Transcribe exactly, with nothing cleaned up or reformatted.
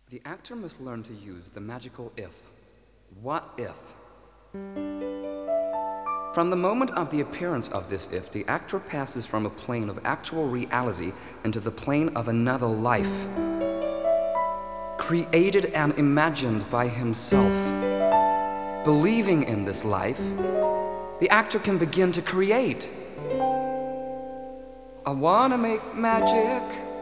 The actor must learn to use the magical if. What if? From the moment of the appearance of this if, the actor passes from a plane of actual reality into the plane of another life, created and imagined by himself. Believing in this life, the actor can begin to create. I wanna make magic